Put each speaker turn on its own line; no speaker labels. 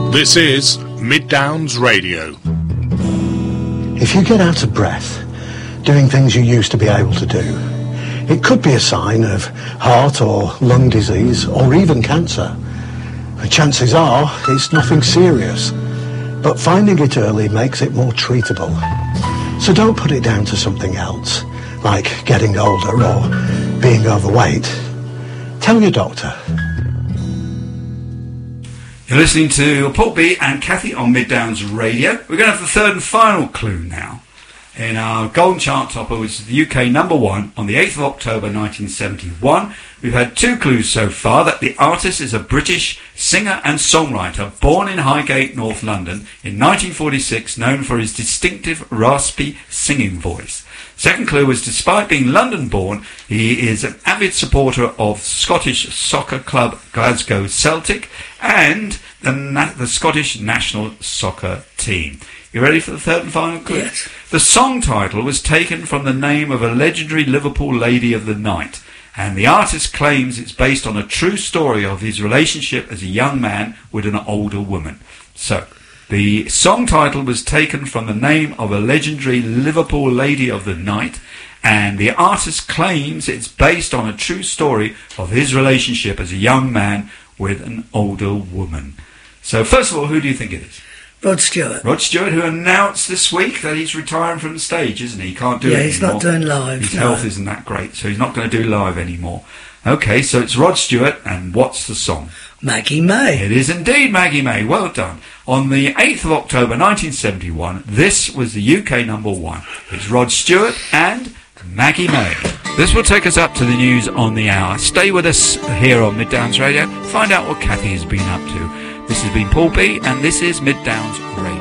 This is Mid Downs Radio.
If you get out of breath doing things you used to be able to do, it could be a sign of heart or lung disease or even cancer. Chances are it's nothing serious, but finding it early makes it more treatable. So don't put it down to something else, like getting older or being overweight. Tell your doctor.
You're listening to Paul B and Kathy on Mid Downs Radio. We're going to have the third and final clue now in our Golden Chart Topper, which is the UK number one on the 8th of October 1971. We've had two clues so far: that the artist is a British singer and songwriter born in Highgate, North London in 1946, known for his distinctive raspy singing voice. Second clue was, despite being London-born, he is an avid supporter of Scottish soccer club Glasgow Celtic and the Scottish national soccer team. You ready for the third and final clue?
Yes.
The song title was taken from the name of a legendary Liverpool lady of the night, and the artist claims it's based on a true story of his relationship as a young man with an older woman. So, the song title was taken from the name of a legendary Liverpool lady of the night, and the artist claims it's based on a true story of his relationship as a young man with an older woman. So, first of all, who do you think it is?
Rod Stewart.
Rod Stewart, who announced this week that he's retiring from the stage, isn't he? He can't do it anymore.
Yeah, he's not doing live.
His health isn't that great, so he's not going to do live anymore. Okay, so it's Rod Stewart, and what's the song?
Maggie May.
It is indeed Maggie May. Well done. On the 8th of October 1971, this was the UK number one. It's Rod Stewart and Maggie May. This will take us up to the news on the hour. Stay with us here on Mid Downs Radio. Find out what Kathy has been up to. This has been Paul B, and this is Mid Downs Radio.